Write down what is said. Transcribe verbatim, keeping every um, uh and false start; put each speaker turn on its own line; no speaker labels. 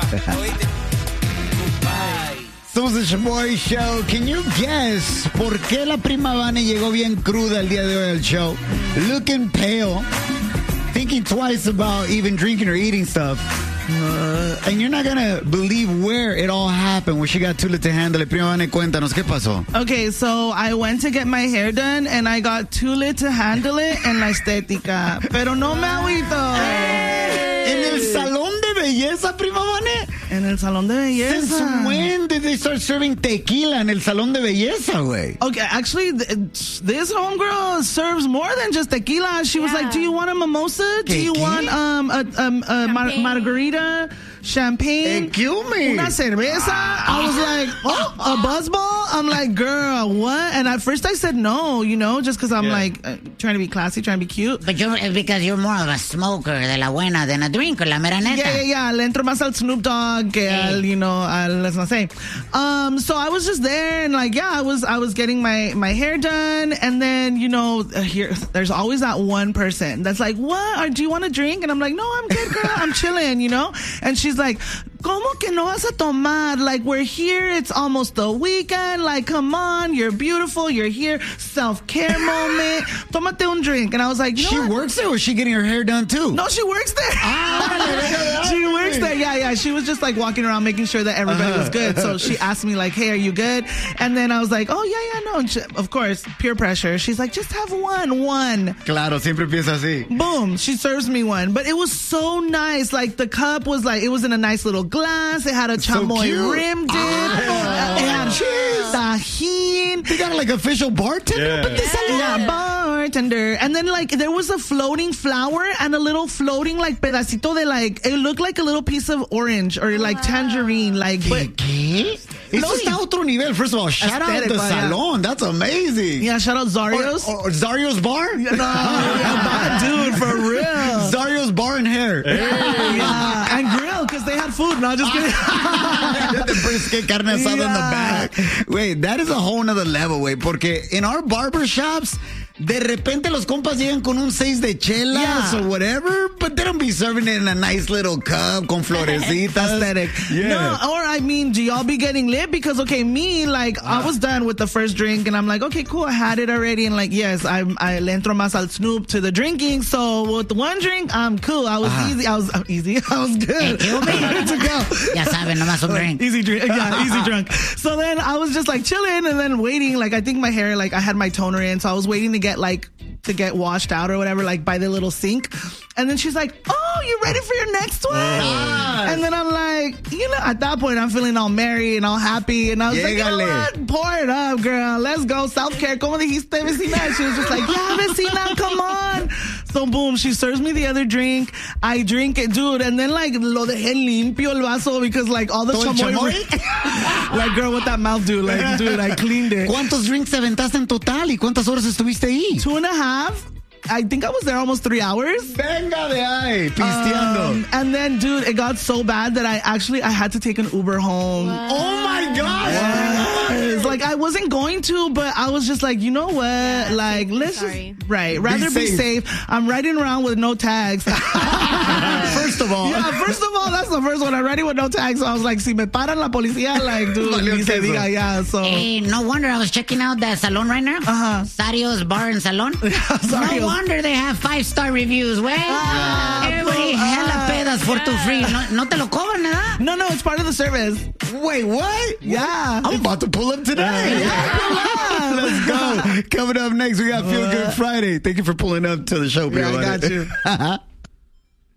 Somos el Shaboy Show. Can you guess por qué la prima Vane llegó bien cruda el día de hoy al show? Looking pale. Thinking twice about even drinking or eating stuff. Uh, and you're not gonna believe where it all happened, where she got too lit to handle it. Prima Vane, cuéntanos, ¿qué pasó?
Okay, so I went to get my hair done and I got too lit to handle it en la estética. Pero no me agüito.
Hey. En el salón de belleza, Prima Vane.
En el salón de belleza.
Since when did they start serving tequila en el salón de belleza, güey?
Okay, actually, th- this homegirl serves more than just tequila. She was yeah. like, do you want a mimosa? Do you want um, a, um, a mar- margarita? Champagne?
Excuse me.
Una cerveza? I was like, oh, a buzzball? I'm like, girl, what? And at first I said no, you know, just because I'm yeah. like uh, trying to be classy, trying to be cute.
But you're, because you're more of a smoker de la buena than a drinker, la mera neta.
Yeah, yeah, yeah. Le entro más al Snoop Dogg que hey. al, you know, al, let's not say. Um, so I was just there and like, yeah, I was, I was getting my, my hair done. And then, you know, uh, here, there's always that one person that's like, what? Or do you want a drink? And I'm like, no, I'm good, girl. I'm chilling, you know? And she's like, ¿cómo que no vas a tomar? Like, we're here. It's almost the weekend. Like, come on. You're beautiful. You're here. Self-care moment. Tómate un drink. And I was like, you know
She
what?
works there or is she getting her hair done too?
No, she works there.
Ah,
she works there. Yeah, yeah. She was just like walking around making sure that everybody uh-huh. was good. So she asked me like, hey, are you good? And then I was like, oh, yeah, yeah, no. And she, of course, peer pressure. She's like, just have one, one.
Claro, siempre piensa así.
Boom. She serves me one. But it was so nice. Like, the cup was like, it was in a nice little glass. It had a chamoy
so
rim dip.
Oh,
it had tajin.
They got like official bartender.
Yeah.
But this
Yeah, bartender. And then like there was a floating flower and a little floating like pedacito de like, it looked like a little piece of orange or like tangerine. Like,
¿Qué? ¿Qué? Eso está a otro nivel. First of all, shout out the salon. That's amazing.
Yeah, shout out Zario's.
Or, or Zario's bar?
No, yeah, dude, for real.
Zario's bar and hair.
Hey. Yeah, and grill because they had food. No, just kidding.
The brisket, carne asada yeah. in the back. Wait, that is a whole nother level, wait. Porque in our barber shops, de repente los compas llegan con un seis de chelas yeah. or whatever, but they don't be serving it in a nice little cup con florecitas.
Aesthetic.
Yeah.
No, or I mean, do y'all be getting lit? Because, okay, me, like, uh. I was done with the first drink, and I'm like, okay, cool, I had it already, and like, yes, I, I le entro más al Snoop to the drinking, so with the one drink, I'm cool. I was uh. easy. I was uh, easy. I was good.
Hey,
good to go.
Ya saben, nomás un drink.
Easy drink. Yeah, easy drunk. So then I was just like chilling and then waiting. Like, I think my hair, like, I had my toner in, so I was waiting to get like to get washed out or whatever, like by the little sink. And then she's like, oh, you ready for your next one?
Yes.
And then I'm like, you know, at that point I'm feeling all merry and all happy. And I was Llegale. like, you know what? Pour it up, girl. Let's go. Self-care. Como dijiste, vecina? She was just like, yeah, vecina, come on. So boom, she serves me the other drink. I drink it, dude. And then like, lo dejé limpio el vaso because like all the chamoy. chamoy? Like, girl, what that mouth do? Like, dude, I cleaned it.
¿Cuántos drinks te aventaste en total y cuántas horas estuviste ahí?
Two and a half. I think I was there almost three hours.
Venga de ahí, pisteando.
Um, and then, dude, it got so bad that I actually, I had to take an Uber home.
What? Oh my gosh.
Yes. Like, I wasn't going to, but I was just like, you know what? Yeah, like, let's
sorry.
just, right, rather
be
be
safe.
safe. I'm riding around with no tags.
First of all.
Yeah, first of all, that's the first one. I'm riding with no tags. So I was like, si me paran la policía, like, dude, ni se diga, yeah, so.
Hey, no wonder I was checking out that salon right now.
Uh-huh.
Sario's Bar and Salon.
Yeah,
no wonder they have five-star reviews, güey.
Ah,
Everybody
uh,
hella pedas for
yeah.
too free. No, no te lo cobran, ¿verdad?
No, no, it's part of the service.
Wait, what?
Yeah.
I'm about to pull up today.
Yeah, pull up.
Let's go. Coming up next, we got Feel Good Friday. Thank you for pulling up to the show,
Yeah, I got you.